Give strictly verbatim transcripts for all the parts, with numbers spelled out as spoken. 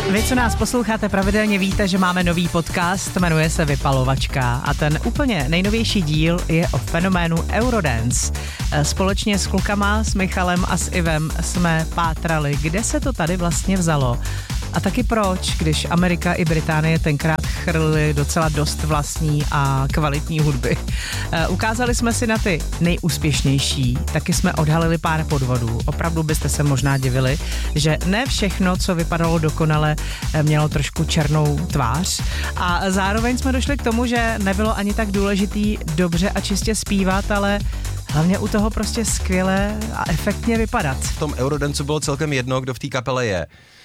Vy, co nás posloucháte pravidelně, víte, že máme nový podcast, jmenuje se Vypalovačka a ten úplně nejnovější díl je o fenoménu Eurodance. Společně s klukama, s Michalem a s Ivem jsme pátrali, kde se to tady vlastně vzalo a taky proč, když Amerika i Británie tenkrát chrlili docela dost vlastní a kvalitní hudby. Ukázali jsme si na ty nejúspěšnější, taky jsme odhalili pár podvodů. Opravdu byste se možná divili, že ne všechno, co vypadalo dokonale, mělo trošku černou tvář a zároveň jsme došli k tomu, že nebylo ani tak důležitý dobře a čistě zpívat, ale hlavně u toho prostě skvěle a efektně vypadat. V tom Eurodancu bylo celkem jedno, kdo v té kapele je.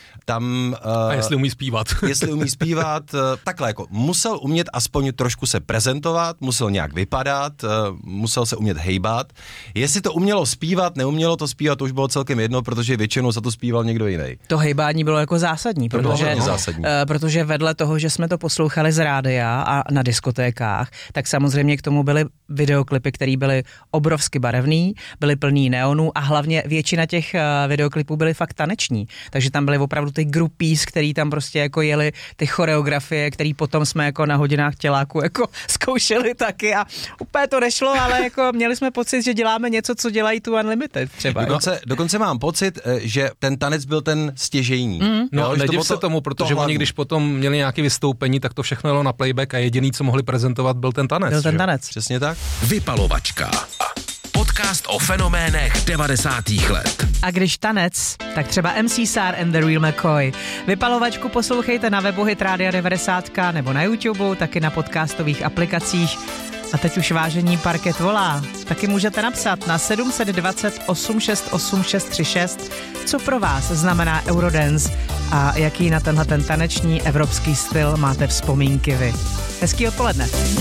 Tam, uh, a jestli umí zpívat. jestli umí zpívat, uh, takhle jako musel umět aspoň trošku se prezentovat, musel nějak vypadat, uh, musel se umět hejbat. Jestli to umělo zpívat, neumělo to zpívat, to už bylo celkem jedno, protože většinou za to zpíval někdo jiný. To hejbání bylo jako zásadní, to protože, bylo zásadní. Uh, protože vedle toho, že jsme to poslouchali z rádia a na diskotékách, tak samozřejmě k tomu byly videoklipy, které byly obrovsky barevný, byly plný neonů a hlavně většina těch uh, videoklipů byly fakt taneční, takže tam byly opravdu ty groupies, který tam prostě jako jeli ty choreografie, který potom jsme jako na hodinách těláku jako zkoušeli taky a úplně to nešlo, ale jako měli jsme pocit, že děláme něco, co dělají tu Unlimited třeba. Dokonce, dokonce mám pocit, že ten tanec byl ten stěžejní. Mm. No, jo, nediv to se to, tomu, protože to oni, když potom měli nějaké vystoupení, tak to všechno jelo na playback a jediný, co mohli prezentovat, byl ten tanec. Byl ten že? tanec. Přesně tak. Vypalovačka. Podcast o fenoménech devadesátých let. A když tanec, tak třeba M C Sar and the Real McCoy. Vypalovačku poslouchejte na webu Hit Rádia devadesát nebo na YouTube, taky na podcastových aplikacích. A teď už vážení parket volá. Taky můžete napsat na sedm set dvacet osm šest osm šest tři šest, co pro vás znamená Eurodance a jaký na tenhle ten taneční evropský styl máte vzpomínky vy. Hezký odpoledne.